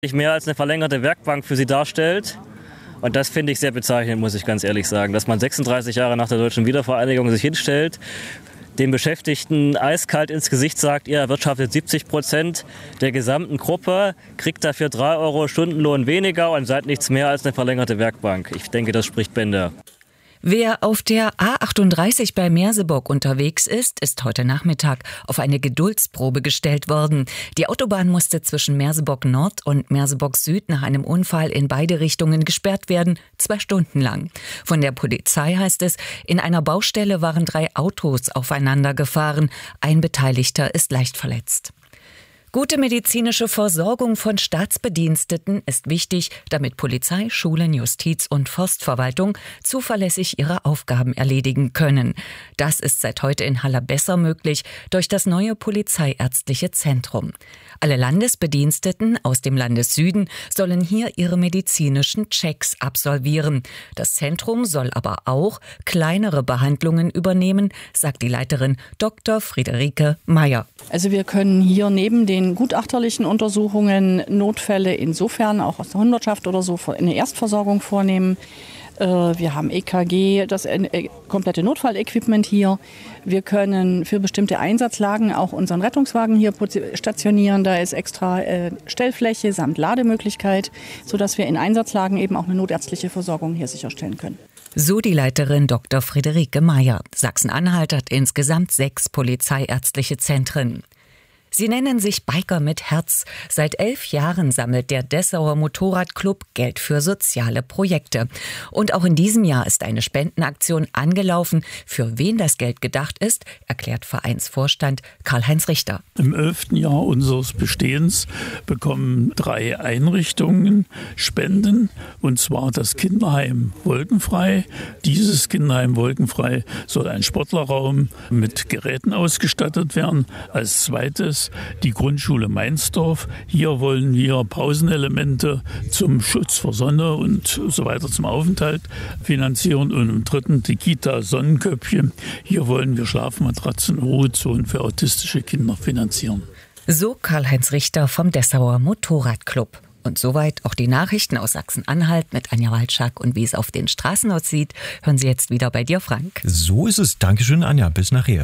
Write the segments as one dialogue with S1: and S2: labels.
S1: nicht mehr als eine verlängerte Werkbank für sie darstellt. Und das finde ich sehr bezeichnend, muss ich ganz ehrlich sagen, dass man 36 Jahre nach der deutschen Wiedervereinigung sich hinstellt, den Beschäftigten eiskalt ins Gesicht sagt, ihr erwirtschaftet 70% der gesamten Gruppe, kriegt dafür 3 Euro Stundenlohn weniger und seid nichts mehr als eine verlängerte Werkbank. Ich denke, das spricht Bände.
S2: Wer auf der A38 bei Merseburg unterwegs ist heute Nachmittag auf eine Geduldsprobe gestellt worden. Die Autobahn musste zwischen Merseburg Nord und Merseburg Süd nach einem Unfall in beide Richtungen gesperrt werden, 2 Stunden lang. Von der Polizei heißt es, in einer Baustelle waren 3 Autos aufeinander gefahren. Ein Beteiligter ist leicht verletzt. Gute medizinische Versorgung von Staatsbediensteten ist wichtig, damit Polizei, Schulen, Justiz und Forstverwaltung zuverlässig ihre Aufgaben erledigen können. Das ist seit heute in Haller besser möglich durch das neue Polizeiärztliche Zentrum. Alle Landesbediensteten aus dem Landessüden sollen hier ihre medizinischen Checks absolvieren. Das Zentrum soll aber auch kleinere Behandlungen übernehmen, sagt die Leiterin Dr. Friederike Meyer.
S3: Also wir können hier neben den gutachterlichen Untersuchungen Notfälle insofern auch aus der Hundertschaft oder so eine Erstversorgung vornehmen. Wir haben EKG, das komplette Notfallequipment hier. Wir können für bestimmte Einsatzlagen auch unseren Rettungswagen hier stationieren. Da ist extra Stellfläche samt Lademöglichkeit, sodass wir in Einsatzlagen eben auch eine notärztliche Versorgung hier sicherstellen können.
S2: So die Leiterin Dr. Friederike Meyer. Sachsen-Anhalt hat insgesamt 6 polizeiärztliche Zentren. Sie nennen sich Biker mit Herz. Seit 11 Jahren sammelt der Dessauer Motorradclub Geld für soziale Projekte. Und auch in diesem Jahr ist eine Spendenaktion angelaufen. Für wen das Geld gedacht ist, erklärt Vereinsvorstand Karl-Heinz Richter.
S4: Im 11. Jahr unseres Bestehens bekommen 3 Einrichtungen Spenden, und zwar das Kinderheim Wolkenfrei. Dieses Kinderheim Wolkenfrei soll ein Sportlerraum mit Geräten ausgestattet werden. Als zweites die Grundschule Mainzdorf. Hier wollen wir Pausenelemente zum Schutz vor Sonne und so weiter zum Aufenthalt finanzieren. Und im 3. die Kita Sonnenköpfchen. Hier wollen wir Schlafmatratzen und Ruhezonen für autistische Kinder finanzieren.
S2: So Karl-Heinz Richter vom Dessauer Motorradclub. Und soweit auch die Nachrichten aus Sachsen-Anhalt mit Anja Walczak. Und wie es auf den Straßen aussieht, hören Sie jetzt wieder bei dir, Frank.
S5: So ist es. Dankeschön, Anja. Bis nachher.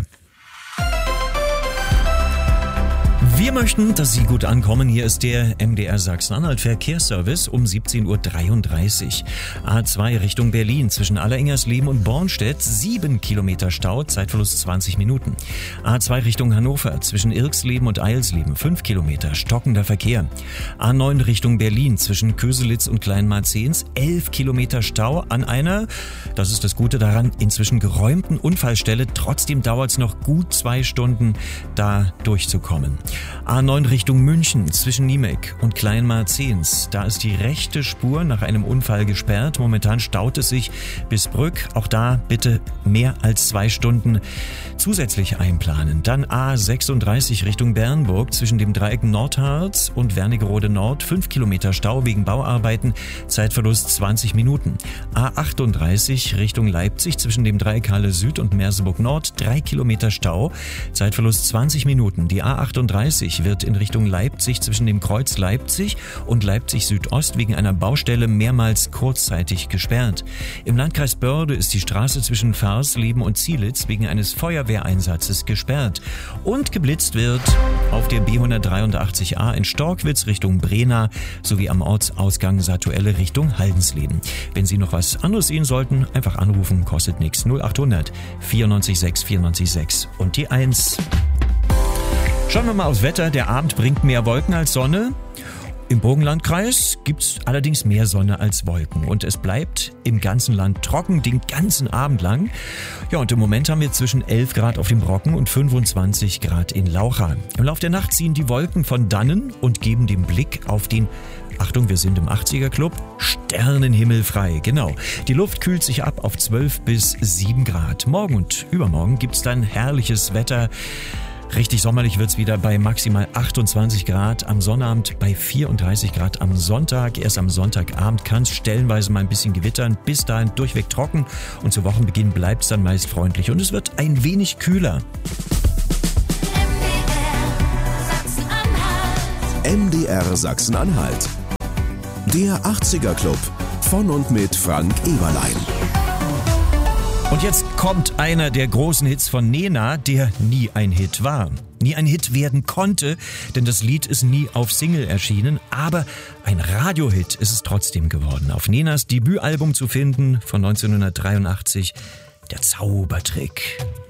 S5: Wir möchten, dass Sie gut ankommen. Hier ist der MDR Sachsen-Anhalt Verkehrsservice um 17.33 Uhr. A2 Richtung Berlin zwischen Alleringers-Leben und Bornstedt 7 Kilometer Stau, Zeitverlust 20 Minuten. A2 Richtung Hannover zwischen Irksleben und Eilsleben 5 Kilometer, stockender Verkehr. A9 Richtung Berlin zwischen Köselitz und Kleinmarzens 11 Kilometer Stau an einer, das ist das Gute daran, inzwischen geräumten Unfallstelle. Trotzdem dauert es noch gut 2 Stunden, da durchzukommen. A9 Richtung München zwischen Niemek und Kleinmarzens. Da ist die rechte Spur nach einem Unfall gesperrt. Momentan staut es sich bis Brück. Auch da bitte mehr als 2 Stunden zusätzlich einplanen. Dann A36 Richtung Bernburg zwischen dem Dreieck Nordharz und Wernigerode Nord 5 Kilometer Stau wegen Bauarbeiten. Zeitverlust 20 Minuten. A38 Richtung Leipzig zwischen dem Dreieck Halle Süd und Merseburg Nord 3 Kilometer Stau. Zeitverlust 20 Minuten. Die A38 wird in Richtung Leipzig zwischen dem Kreuz Leipzig und Leipzig Südost wegen einer Baustelle mehrmals kurzzeitig gesperrt. Im Landkreis Börde ist die Straße zwischen Farsleben und Zielitz wegen eines Feuerwehreinsatzes gesperrt. Und geblitzt wird auf der B183a in Storkwitz Richtung Brena sowie am Ortsausgang Satuelle Richtung Haldensleben. Wenn Sie noch was anderes sehen sollten, einfach anrufen, kostet nichts. 0800 94 6 94 6 und die 1. Schauen wir mal aufs Wetter. Der Abend bringt mehr Wolken als Sonne. Im Burgenlandkreis gibt's allerdings mehr Sonne als Wolken. Und es bleibt im ganzen Land trocken, den ganzen Abend lang. Ja, und im Moment haben wir zwischen 11 Grad auf dem Brocken und 25 Grad in Laucha. Im Laufe der Nacht ziehen die Wolken von dannen und geben den Blick auf den, Achtung, wir sind im 80er Club, Sternenhimmel frei. Genau. Die Luft kühlt sich ab auf 12 bis 7 Grad. Morgen und übermorgen gibt's dann herrliches Wetter. Richtig sommerlich wird's wieder bei maximal 28 Grad, am Sonnabend bei 34 Grad am Sonntag. Erst am Sonntagabend kann es stellenweise mal ein bisschen gewittern, bis dahin durchweg trocken und zu Wochenbeginn bleibt's dann meist freundlich und es wird ein wenig kühler.
S6: MDR Sachsen-Anhalt. Der 80er Club von und mit Frank Eberlein.
S5: Und jetzt kommt einer der großen Hits von Nena, der nie ein Hit war. Nie ein Hit werden konnte, denn das Lied ist nie auf Single erschienen. Aber ein Radiohit ist es trotzdem geworden. Auf Nenas Debütalbum zu finden von 1983, der Zaubertrick.